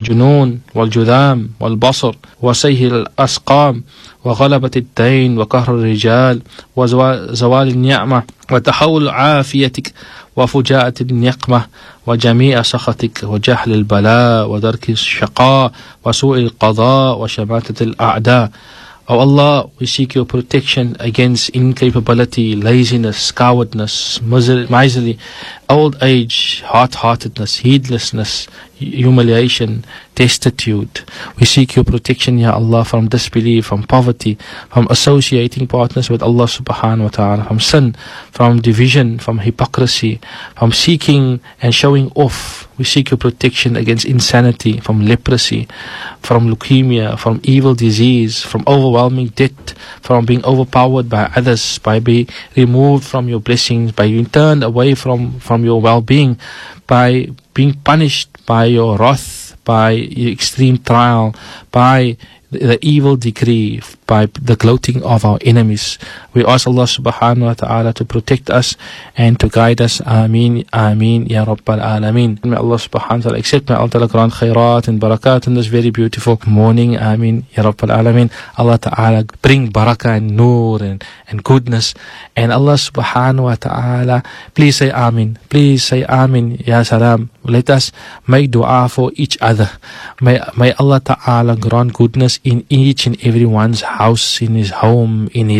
والجنون والجذام والبصر وسيه الأسقام وغلبة الدين وقهر الرجال وزوال النعمة وتحول عافيتك وفجاءة النقمة وجميع سخطك وجهل البلاء ودرك الشقاء وسوء القضاء وشماتة الأعداء. Oh Allah, we seek your protection against incapability, laziness, cowardness, misery, old age, hard-heartedness, heedlessness, humiliation, destitute. We seek your protection, Ya Allah, from disbelief, from poverty, from associating partners with Allah subhanahu wa ta'ala, from sin, from division, from hypocrisy, from seeking and showing off. We seek your protection against insanity, from leprosy, from leukemia, from evil disease, from overwhelming debt, from being overpowered by others, by being removed from your blessings, by being turned away from your well-being, by being punished by your wrath, by your extreme trial, by the evil decree, by the gloating of our enemies. We ask Allah subhanahu wa ta'ala to protect us and to guide us. Ameen, Ameen, Ya Rabbal Alameen. May Allah subhanahu wa ta'ala accept, may Allah ta'ala grant khairat and barakat in this very beautiful morning. Ameen, Ya Rabbal Alameen. Allah ta'ala bring barakah and nur and goodness. And Allah subhanahu wa ta'ala, please say Ameen. Please say Ameen, Ya Salam. Let us make dua for each other. May Allah ta'ala grant goodness in each and everyone's house, in his home, in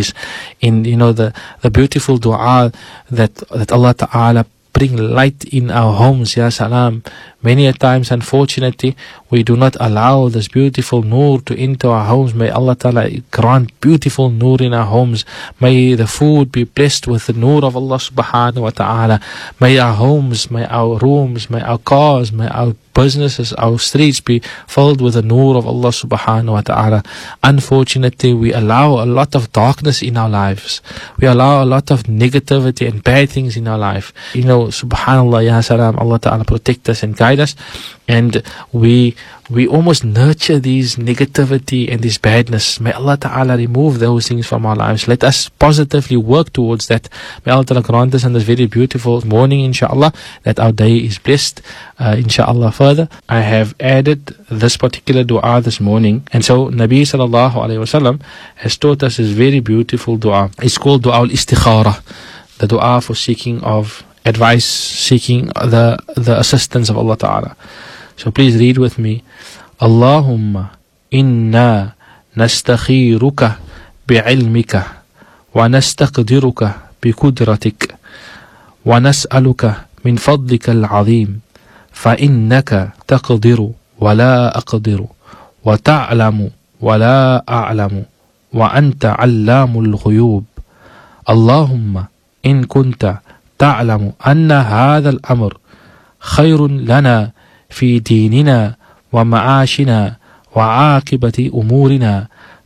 the beautiful dua that Allah ta'ala bring light in our homes, Ya Salam. Many a times, unfortunately, we do not allow this beautiful nur to enter our homes. May Allah Ta'ala grant beautiful nur in our homes. May the food be blessed with the nur of Allah Subhanahu wa Ta'ala. May our homes, may our rooms, may our cars, may our businesses, our streets be filled with the nur of Allah Subhanahu wa Ta'ala. Unfortunately, we allow a lot of darkness in our lives. We allow a lot of negativity and bad things in our life. Subhanallah, Ya Salam, Allah Ta'ala protect us and guide us. And we almost nurture these negativity and this badness. May Allah Ta'ala remove those things from our lives. Let us positively work towards that. May Allah Ta'ala grant us on this very beautiful morning, inshallah, that our day is blessed, inshallah. Further, I have added this particular dua this morning. And so Nabi Sallallahu Alaihi Wasallam has taught us this very beautiful dua. It's called Dua al-Istikhara, the dua for seeking of advice, seeking the assistance of Allah Ta'ala. So please read with me. Allahumma inna nastakhiruka bi'ilmika wa nastaqdiruka biqudratik wa nas'aluka min fadlika al-azim fa innaka taqdiru wa la aqdiru wa ta'lamu wa la a'lamu wa anta 'allamul ghuyub. Allahumma in kunta تعلم أن هذا الأمر خير لنا في ديننا ومعاشنا وعاقبة أمورنا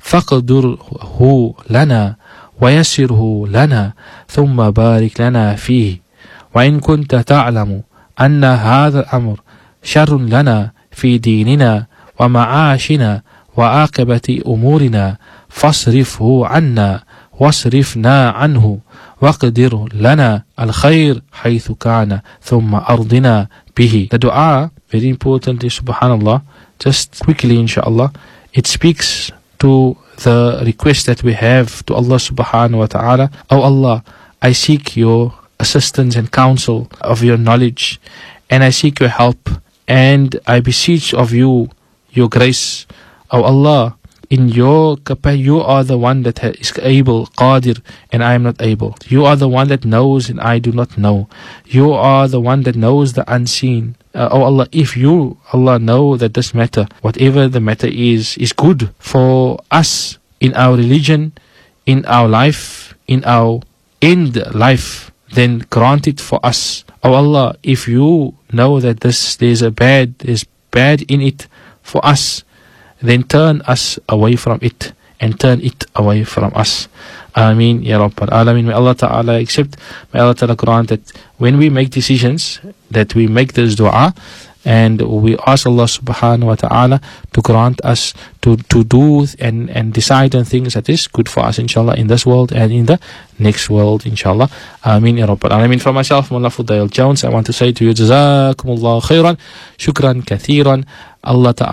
فاقدره لنا ويسره لنا ثم بارك لنا فيه. وإن كنت تعلم أن هذا الأمر شر لنا في ديننا ومعاشنا وعاقبة أمورنا فاصرفه عنا واصرفنا عنه وَقْدِرْ لَنَا الْخَيْرِ حَيْثُ كَانَ ثُمَّ أَرْضِنَا بِهِ. The dua, very importantly, subhanallah, just quickly inshallah, it speaks to the request that we have to Allah subhanahu wa ta'ala. Oh Allah, I seek your assistance and counsel of your knowledge, and I seek your help, and I beseech of you your grace. Oh Allah, in your capacity, you are the one that is able, qadir, and I am not able. You are the one that knows and I do not know. You are the one that knows the unseen. Oh Allah, if you, Allah, know that this matter, whatever the matter is good for us in our religion, in our life, in our end life, then grant it for us. Oh Allah, if you know that there's bad in it for us, then turn us away from it and turn it away from us. Ameen, Ya Rabbal Alameen. May Allah Ta'ala accept, may Allah Ta'ala grant that when we make decisions, that we make this dua, and we ask Allah Subhanahu wa Ta'ala to grant us to do and decide on things that is good for us, inshallah, in this world and in the next world, inshallah. Ameen, Ya Rabbal Alameen. For myself, Mullah Fudail Jones, I want to say to you, Jazakumullah khairan, shukran kathiran. Allah Ta'ala